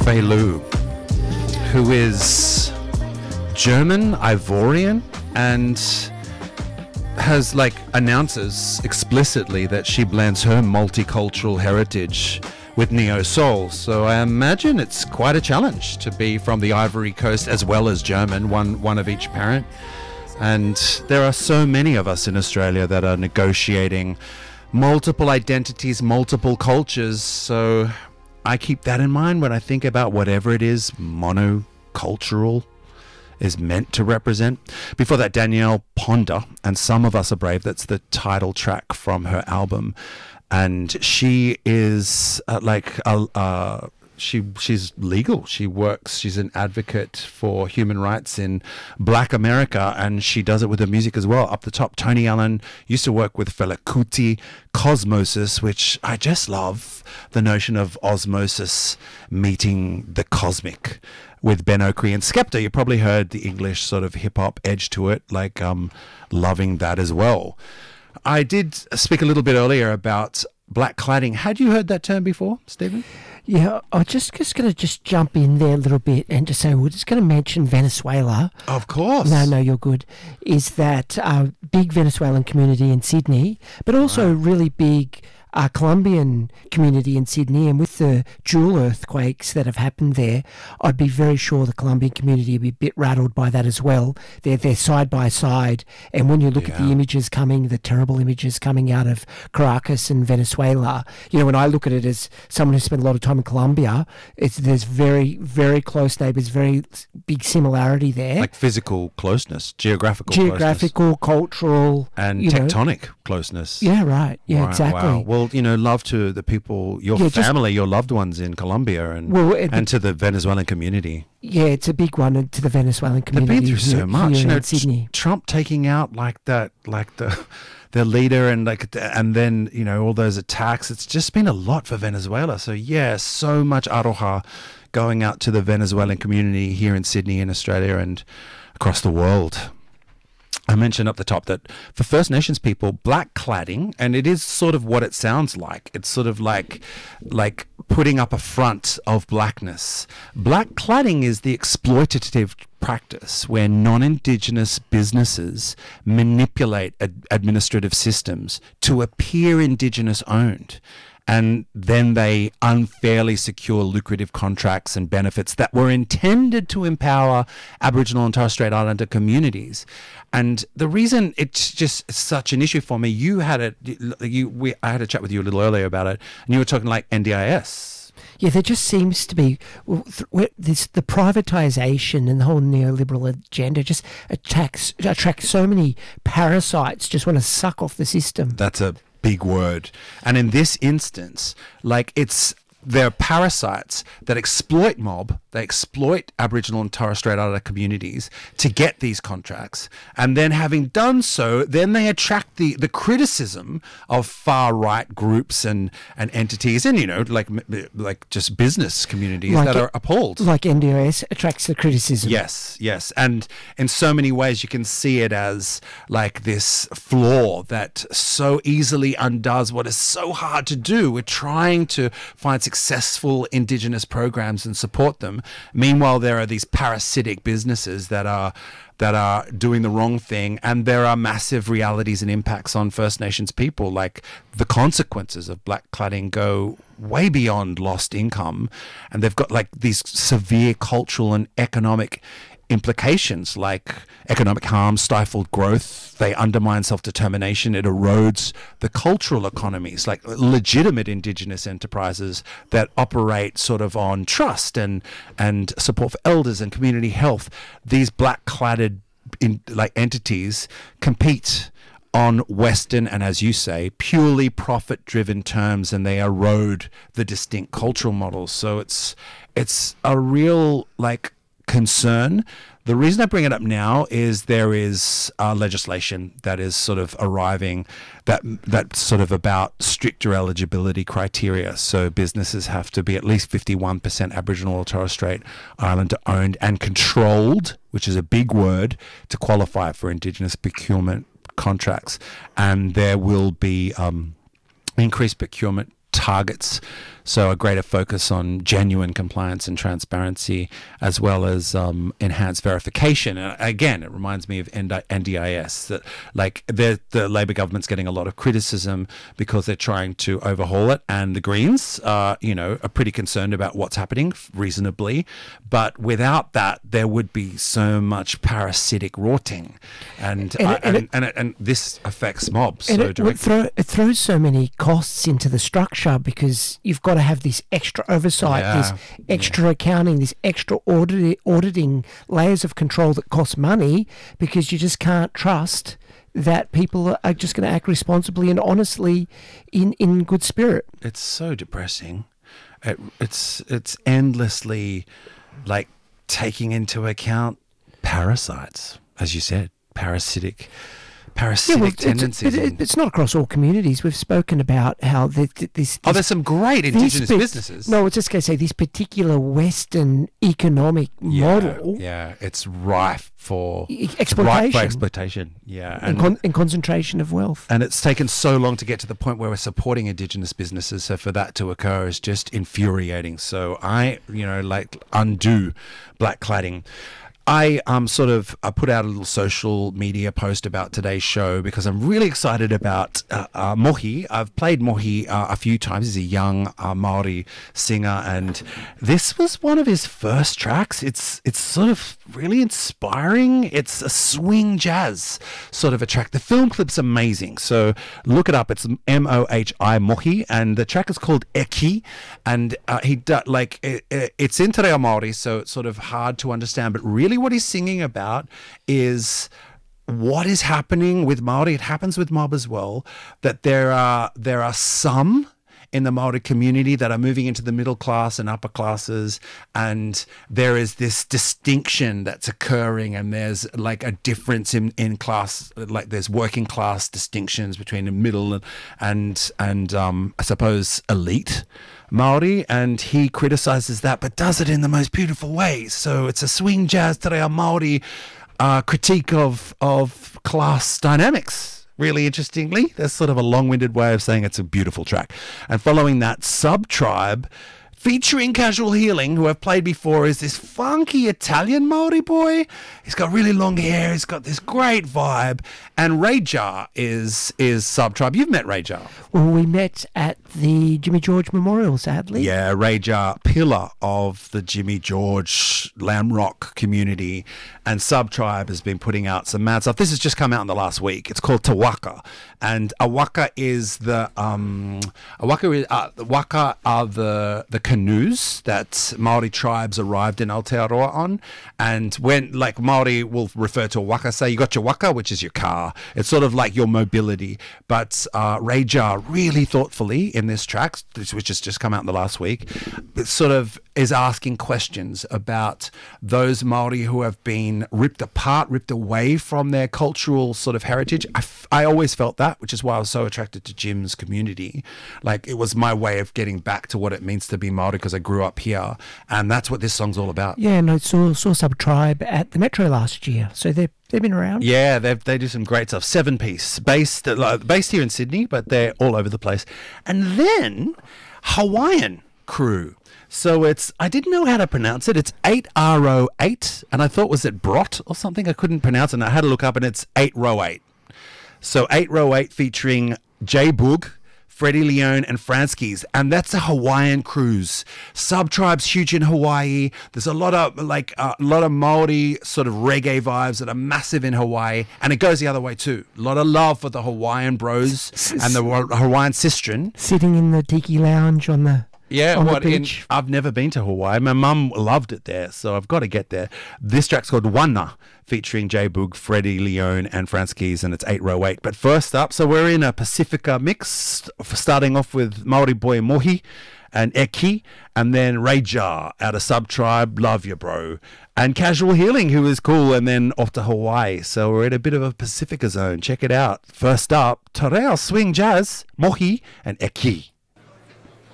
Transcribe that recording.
Fei Lu, who is German, Ivorian, and has announces explicitly that she blends her multicultural heritage with neo-soul. So I imagine it's quite a challenge to be from the Ivory Coast as well as German, one of each parent. And there are so many of us in Australia that are negotiating multiple identities, multiple cultures. So I keep that in mind when I think about whatever it is monocultural is meant to represent. Before that, Danielle Ponder and Some of Us Are Brave. That's the title track from her album. And she is she's legal. She's an advocate for human rights in Black America, and she does it with her music as well. Up the top, Tony Allen used to work with Fela Kuti, Cosmosis, which I just love the notion of osmosis meeting the cosmic with Ben Okri and Skepta. You probably heard the English sort of hip-hop edge to it, loving that as well. I did speak a little bit earlier about black cladding. Had you heard that term before, Stephen? Yeah, I was just going to jump in there a little bit and just say we're just going to mention Venezuela. Of course. No, you're good. Is that big Venezuelan community in Sydney, but also really big Colombian community in Sydney, and with the dual earthquakes that have happened there, I'd be very sure the Colombian community would be a bit rattled by that as well. They're side by side, and when you look at the images the terrible images coming out of Caracas and Venezuela, when I look at it as someone who spent a lot of time in Colombia, there's very, very close neighbours, very big similarity there. Like physical closeness, geographical, cultural, and tectonic closeness. Yeah, right. Yeah, right, exactly. Wow. Well, love to the people, your family, your loved ones in Colombia, and to the Venezuelan community. Yeah, it's a big one, and to the Venezuelan community. They've been through so much. In Sydney. Trump taking out their leader, and then all those attacks. It's just been a lot for Venezuela. So so much aroha going out to the Venezuelan community here in Sydney, in Australia, and across the world. I mentioned up the top that for First Nations people, black cladding, and it is sort of what it sounds like. It's sort of like putting up a front of blackness. Black cladding is the exploitative practice where non-Indigenous businesses manipulate administrative systems to appear Indigenous owned. And then they unfairly secure lucrative contracts and benefits that were intended to empower Aboriginal and Torres Strait Islander communities. And the reason it's just such an issue for me, I had a chat with you a little earlier about it, and you were talking like NDIS. Yeah, there just seems to be the privatisation and the whole neoliberal agenda just attracts so many parasites. Just want to suck off the system. That's a big word. And in this instance, they're parasites that exploit they exploit Aboriginal and Torres Strait Islander communities to get these contracts. And then having done so, then they attract the criticism of far-right groups and entities and, just business communities that are appalled. Like NDIS attracts the criticism. Yes. And in so many ways, you can see it as this flaw that so easily undoes what is so hard to do. We're trying to find successful Indigenous programs and support them. Meanwhile, there are these parasitic businesses that are doing the wrong thing, and there are massive realities and impacts on First Nations people. The consequences of black cladding go way beyond lost income, and they've got these severe cultural and economic implications, like economic harm, stifled growth. They undermine self-determination. It erodes the cultural economies, legitimate Indigenous enterprises that operate sort of on trust and support for elders and community health. These black-cladded entities compete on Western and, as you say, purely profit-driven terms, and they erode the distinct cultural models. So it's a real concern. The reason I bring it up now is there is legislation that is sort of arriving that's sort of about stricter eligibility criteria. So businesses have to be at least 51% Aboriginal or Torres Strait Islander owned and controlled, which is a big word, to qualify for Indigenous procurement contracts. And there will be increased procurement targets So a greater focus on genuine compliance and transparency, as well as enhanced verification. And again, it reminds me of NDIS, that like the Labor government's getting a lot of criticism because they're trying to overhaul it, and the Greens, are pretty concerned about what's happening reasonably. But without that, there would be so much parasitic rotting, and this affects mobs so directly. It throws so many costs into the structure, because you've got to have this extra oversight, this extra accounting, this extra auditing layers of control that cost money, because you just can't trust that people are just going to act responsibly and honestly in good spirit. It's so depressing. It's endlessly like taking into account parasites, as you said, parasitic tendencies. It's not across all communities. We've spoken about how there's some great Indigenous businesses. No, I was just going to say, this particular Western economic model. Yeah, it's rife for exploitation. Yeah, and concentration of wealth. And it's taken so long to get to the point where we're supporting Indigenous businesses. So for that to occur is just infuriating. So I undo black cladding. I put out a little social media post about today's show because I'm really excited about Mohi. I've played Mohi a few times. He's a young Maori singer, and this was one of his first tracks. It's sort of really inspiring. It's a swing jazz sort of a track. The film clip's amazing, so look it up. It's Mohi Mohi, and the track is called Eki, and it's in Te Reo Māori, so it's sort of hard to understand, but really what he's singing about is what is happening with Māori. It happens with mob as well, that there are some in the Māori community that are moving into the middle class and upper classes, and there is this distinction that's occurring, and there's like a difference in class, like there's working class distinctions between the middle and I suppose elite Māori, and he criticizes that, but does it in the most beautiful way. So it's a swing jazz Te Reo Māori critique of class dynamics. Really interestingly, that's sort of a long-winded way of saying it's a beautiful track. And following that, Subtribe, featuring Casual Healing, who I've played before, is this funky Italian Māori boy. He's got really long hair. He's got this great vibe. And Rayjar is Subtribe. You've met Rayjar. Well, we met at the Jimmy George Memorial, sadly. Yeah, Rayjar, pillar of the Jimmy George Lamb Rock community. And Subtribe has been putting out some mad stuff. This has just come out in the last week. It's called Te Waka. And a waka is the waka are the canoes that Māori tribes arrived in Aotearoa on. And when, like, Māori will refer to a waka, say you got your waka, which is your car. It's sort of like your mobility. But Rayjar really thoughtfully in this track, which has just come out in the last week, it sort of is asking questions about those Māori who have been ripped apart, ripped away from their cultural sort of heritage. I always felt that, which is why I was so attracted to Jim's community. Like, it was my way of getting back to what it means to be Māori, because I grew up here, and that's what this song's all about. Yeah, and I saw Subtribe at the Metro last year, so they've been around. Yeah, they do some great stuff. 7-piece, based here in Sydney, but they're all over the place. And then Hawaiian crew. So I didn't know how to pronounce it. It's 8RO8, and I thought, was it Brot or something? I couldn't pronounce it, and I had to look up, and it's 8RO8. So 8RO8 featuring J Boog, Freddie Leone, and Franskis, and that's a Hawaiian cruise. Subtribe's huge in Hawaii. There's a lot of Maori sort of reggae vibes that are massive in Hawaii, and it goes the other way too. A lot of love for the Hawaiian bros and the Hawaiian sistren. Sitting in the tiki lounge on the beach. I've never been to Hawaii. My mum loved it there, so I've got to get there. This track's called Wana, featuring J Boog, Freddie Leone, and Franskis, and it's 8RO8. But first up, so we're in a Pacifica mix, starting off with Māori boy Mohi and Eki, and then Rayjar out of Subtribe, love you bro, and Casual Healing, who is cool, and then off to Hawaii. So we're in a bit of a Pacifica zone. Check it out. First up, Te Reo Swing Jazz, Mohi and Eki.